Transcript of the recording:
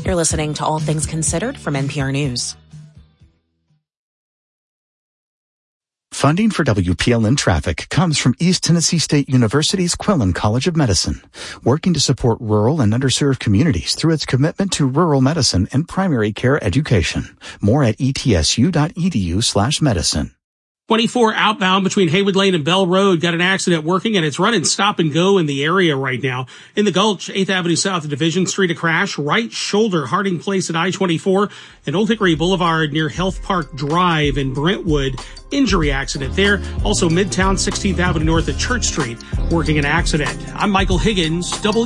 You're listening to All Things Considered from NPR News. Funding for WPLN Traffic comes from East Tennessee State University's Quillen College of Medicine, working to support rural and underserved communities through its commitment to rural medicine and primary care education. More at etsu.edu/medicine. 24 outbound between Haywood Lane and Bell Road got an accident working, and it's running stop and go in the area right now. In the Gulch, 8th Avenue South of Division Street, a crash. Right shoulder, Harding Place at I-24 and Old Hickory Boulevard near Health Park Drive in Brentwood. Injury accident there. Also Midtown, 16th Avenue North at Church Street, working an accident. I'm Michael Higgins,